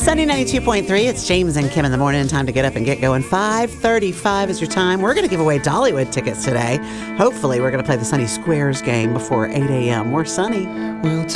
Sunny 92.3. It's James and Kim in the morning. Time to get up and get going. 5:35 is your time. We're going to give away Dollywood tickets today. Hopefully, we're going to play the Sunny Squares game before 8 a.m. We're Sunny. We'll